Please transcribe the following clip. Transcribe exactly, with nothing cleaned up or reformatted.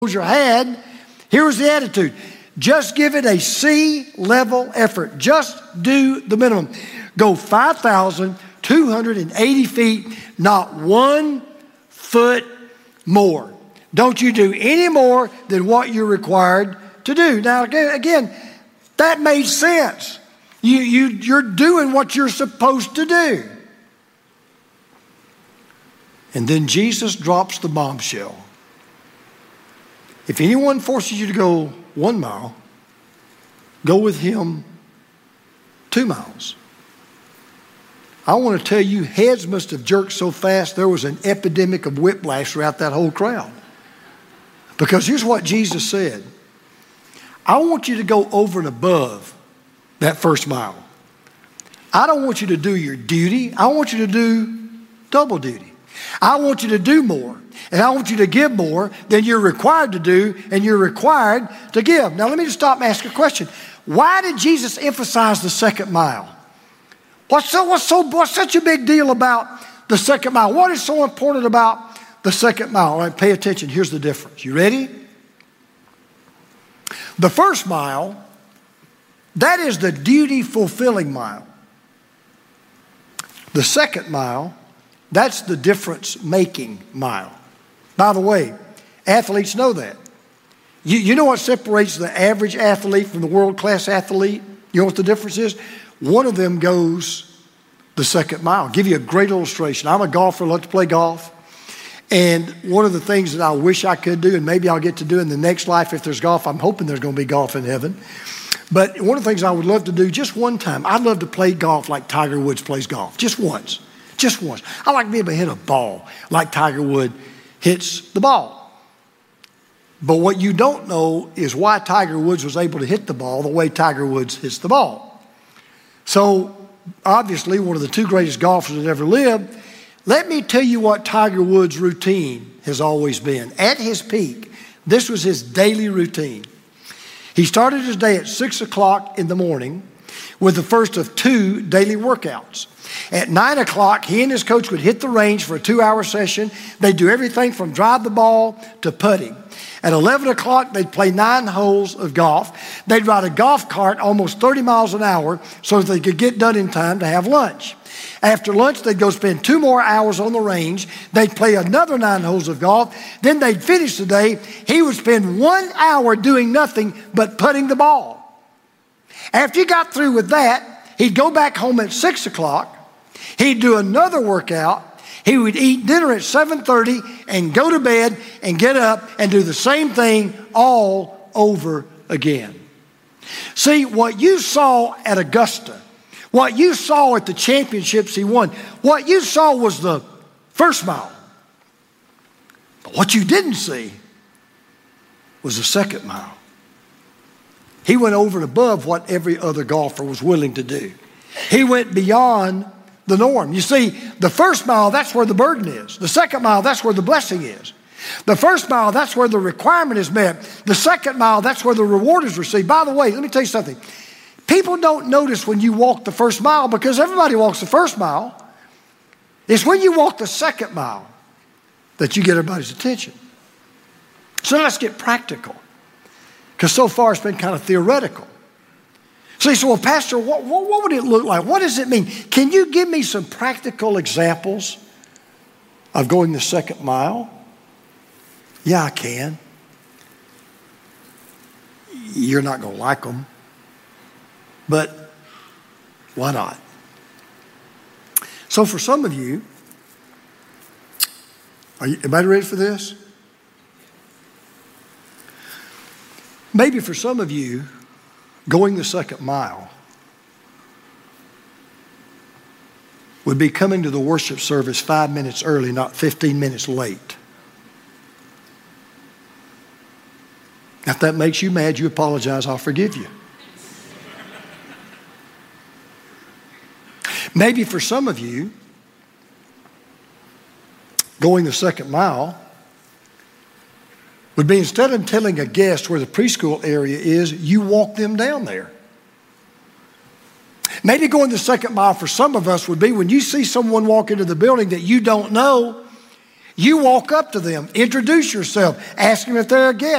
your head. Here was the attitude. Just give it a C-level effort. Just do the minimum. Go five thousand two hundred eighty feet, not one foot more. Don't you do any more than what you're required to do. Now, again, that made sense. You, you, you're doing what you're supposed to do. And then Jesus drops the bombshell. If anyone forces you to go one mile, go with him two miles. I want to tell you, heads must have jerked so fast there was an epidemic of whiplash throughout that whole crowd. Because here's what Jesus said. I want you to go over and above that first mile. I don't want you to do your duty. I want you to do double duty. I want you to do more. And I want you to give more than you're required to do and you're required to give. Now, let me just stop and ask a question. Why did Jesus emphasize the second mile? What's so, what's so, what's such a big deal about the second mile? What is so important about the second mile? All right, pay attention. Here's the difference. You ready? The first mile, that is the duty-fulfilling mile. The second mile, that's the difference-making mile. By the way, athletes know that. You, you know what separates the average athlete from the world-class athlete? You know what the difference is? One of them goes the second mile. I'll give you a great illustration. I'm a golfer, I love to play golf. And one of the things that I wish I could do, and maybe I'll get to do in the next life if there's golf, I'm hoping there's going to be golf in heaven. But one of the things I would love to do just one time, I'd love to play golf like Tiger Woods plays golf, just once. Just once. I like to be able to hit a ball like Tiger Woods hits the ball. But what you don't know is why Tiger Woods was able to hit the ball the way Tiger Woods hits the ball. So, obviously, one of the two greatest golfers that ever lived. Let me tell you what Tiger Woods' routine has always been. At his peak, this was his daily routine. He started his day at six o'clock in the morning with the first of two daily workouts. At nine o'clock, he and his coach would hit the range for a two-hour session. They'd do everything from drive the ball to putting. At eleven o'clock, they'd play nine holes of golf. They'd ride a golf cart almost thirty miles an hour so that they could get done in time to have lunch. After lunch, they'd go spend two more hours on the range. They'd play another nine holes of golf. Then they'd finish the day. He would spend one hour doing nothing but putting the ball. After he got through with that, he'd go back home at six o'clock. He'd do another workout. He would eat dinner at seven thirty and go to bed and get up and do the same thing all over again. See, what you saw at Augusta, what you saw at the championships he won, what you saw was the first mile. But what you didn't see was the second mile. He went over and above what every other golfer was willing to do. He went beyond the norm. You see, the first mile, that's where the burden is. The second mile, that's where the blessing is. The first mile, that's where the requirement is met. The second mile, that's where the reward is received. By the way, let me tell you something. People don't notice when you walk the first mile because everybody walks the first mile. It's when you walk the second mile that you get everybody's attention. So let's get practical. Because so far it's been kind of theoretical. So you say, well, Pastor, what, what, what would it look like? What does it mean? Can you give me some practical examples of going the second mile? Yeah, I can. You're not going to like them. But why not? So for some of you, are you, everybody ready for this? Maybe for some of you, going the second mile would be coming to the worship service five minutes early, not fifteen minutes late. If that makes you mad, you apologize, I'll forgive you. Maybe for some of you, going the second mile would be instead of telling a guest where the preschool area is, you walk them down there. Maybe going the second mile for some of us would be when you see someone walk into the building that you don't know, you walk up to them, introduce yourself, ask them if they're a guest.